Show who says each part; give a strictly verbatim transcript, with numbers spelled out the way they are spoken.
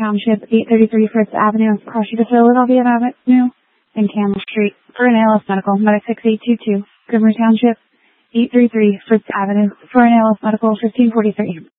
Speaker 1: Township, eight thirty-three Fritz Avenue, across to Philadelphia Avenue, and Campbell Street. For an A L S Medical, Medic six eight two two, Goodmer Township, eight thirty-three Fritz Avenue. For an A L S Medical, fifteen forty-three.